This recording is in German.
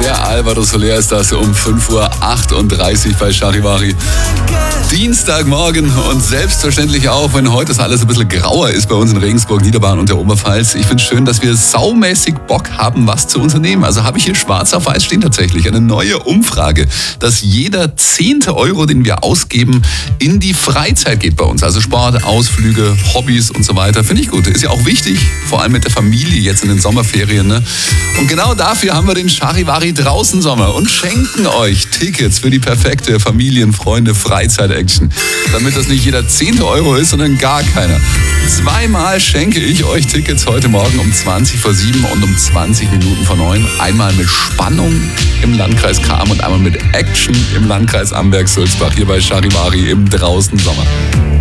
Der Alvaro Soler ist das um 5:38 Uhr bei Charivari. Dienstagmorgen und selbstverständlich auch, wenn heute das alles ein bisschen grauer ist bei uns in Regensburg, Niederbayern und der Oberpfalz. Ich finde es schön, dass wir saumäßig Bock haben, was zu unternehmen. Also habe ich hier schwarz auf weiß stehen tatsächlich eine neue Umfrage, dass jeder 10. Euro, den wir ausgeben, in die Freizeit geht bei uns. Also Sport, Ausflüge, Hobbys und so weiter. Finde ich gut. Ist ja auch wichtig, vor allem mit der Familie jetzt in den Sommerferien. Ne? Und genau dafür haben wir den Charivari Draußen-Sommer und schenken euch Tickets für die perfekte Familien-, Freunde-, Freizeit-Action. Damit das nicht jeder 10. Euro ist, sondern gar keiner. Zweimal schenke ich euch Tickets heute Morgen um 20:07 und um 9:20. Einmal mit Spannung im Landkreis Cham und einmal mit Action im Landkreis Amberg-Sulzbach hier bei Charivari im Draußen-Sommer.